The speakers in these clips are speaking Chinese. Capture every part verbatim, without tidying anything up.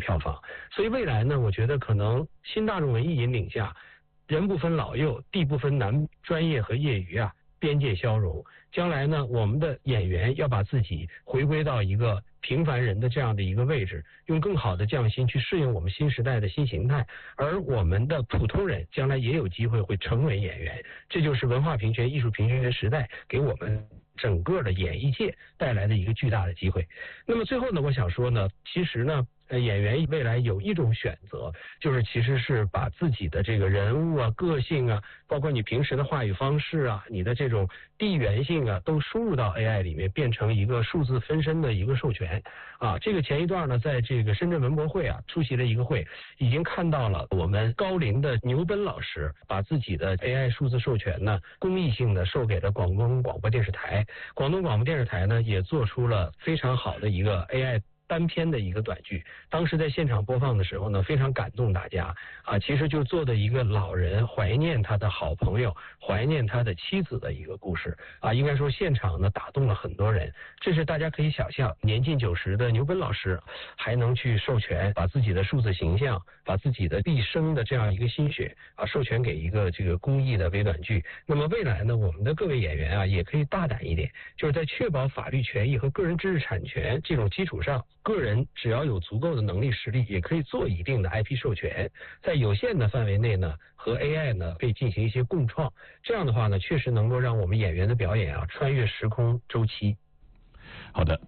票房。所以未来呢，我觉得可能新大众文艺引领下，人不分老幼，地不分男专业和业余啊，边界消融。将来呢，我们的演员要把自己回归到一个平凡人的这样的一个位置，用更好的匠心去适应我们新时代的新形态，而我们的普通人将来也有机会会成为演员。这就是文化平权、艺术平权的时代给我们整个的演艺界带来的一个巨大的机会。那么最后呢，我想说呢，其实呢呃，演员未来有一种选择，就是其实是把自己的这个人物啊、个性啊，包括你平时的话语方式啊、你的这种地缘性啊，都输入到 A I 里面，变成一个数字分身的一个授权啊。这个前一段呢，在这个深圳文博会啊出席了一个会，已经看到了我们高龄的牛奔老师把自己的 A I 数字授权呢，公益性的授给了广东广播电视台。广东广播电视台呢，也做出了非常好的一个 A I。单篇的一个短剧，当时在现场播放的时候呢，非常感动大家啊。其实就做的一个老人怀念他的好朋友，怀念他的妻子的一个故事啊。应该说现场呢打动了很多人，这是大家可以想象，年近九十的牛奔老师还能去授权，把自己的数字形象，把自己的毕生的这样一个心血啊，授权给一个这个公益的微短剧。那么未来呢，我们的各位演员啊，也可以大胆一点，就是在确保法律权益和个人知识产权这种基础上，个人只要有足够的能力实力，也可以做一定的 I P 授权，在有限的范围内呢，和 A I 呢可以进行一些共创。这样的话呢，确实能够让我们演员的表演啊穿越时空周期。 好的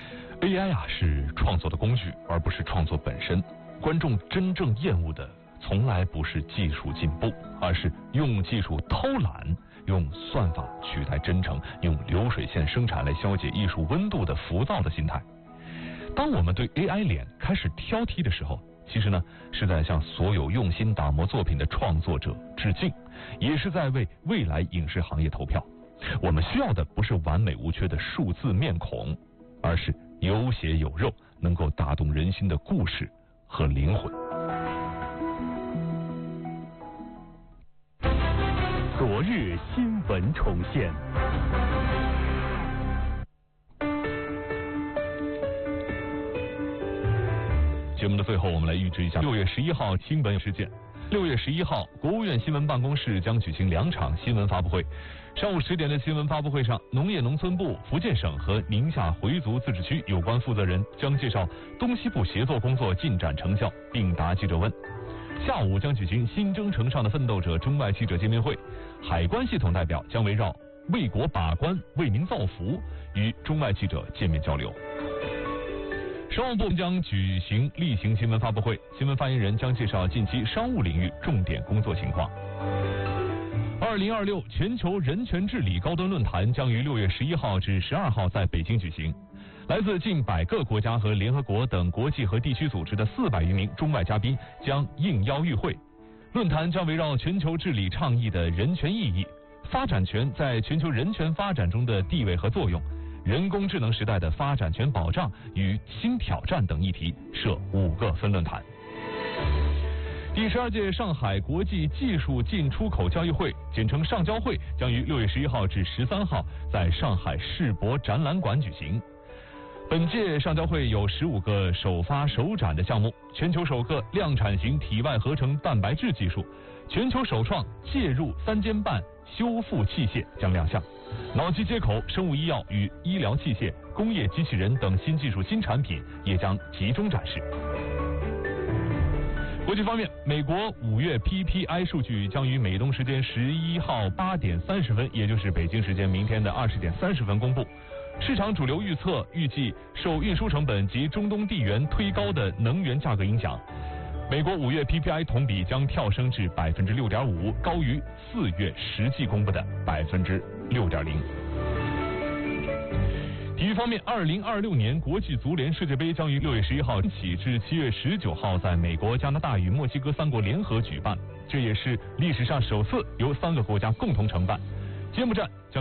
，A I 啊是创作的工具，而不是创作本身。观众真正厌恶的，从来不是技术进步，而是用技术偷懒，用算法取代真诚，用流水线生产来消解艺术温度的浮躁的心态。当我们对 A I 脸开始挑剔的时候，其实呢是在向所有用心打磨作品的创作者致敬，也是在为未来影视行业投票。我们需要的不是完美无缺的数字面孔，而是有血有肉，能够打动人心的故事和灵魂。 昨日新闻重现。 节目的最后，我们来预知一下六月十一号新闻事件。六月十一号，国务院新闻办公室将举行两场新闻发布会。上午十点的新闻发布会上，农业农村部、福建省和宁夏回族自治区有关负责人将介绍东西部协作工作进展成效，并答记者问。下午将举行新征程上的奋斗者中外记者见面会，海关系统代表将围绕为国把关、为民造福与中外记者见面交流。商务部将举行例行新闻发布会，新闻发言人将介绍近期商务领域重点工作情况。二零二六全球人权治理高端论坛将于六月十一号至十二号在北京举行，来自近百个国家和联合国等国际和地区组织的四百余名中外嘉宾将应邀与会。论坛将围绕全球治理倡议的人权意义、发展权在全球人权发展中的地位和作用、人工智能时代的发展权保障与新挑战等议题设五个分论坛。第十二届上海国际技术进出口交易会，简称上交会，将于六月十一号至十三号在上海世博展览馆举行。本届上交会有十五个首发首展的项目，全球首个量产型体外合成蛋白质技术，全球首创介入三尖瓣修复器械将亮相，脑机接口、生物医药与医疗器械、工业机器人等新技术新产品也将集中展示。国际方面，美国五月 P P I 数据将于美东时间十一号八点三十分，也就是北京时间明天的二十点三十分公布。市场主流预测预计受运输成本及中东地缘推高的能源价格影响，美国五月 P P I 同比将跳升至百分之六点五，高于四月实际公布的百分之六点零。体育方面，二零二六年国际足联世界杯将于六月十一号起至七月十九号在美国、加拿大与墨西哥三国联合举办，这也是历史上首次由三个国家共同承办。揭幕战将